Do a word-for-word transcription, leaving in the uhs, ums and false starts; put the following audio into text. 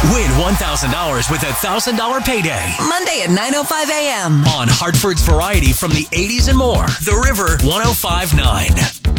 Win one thousand dollars with a one thousand dollars payday. Monday at nine oh five a.m. On Hartford's Variety from the eighties and more. The River one oh five point nine.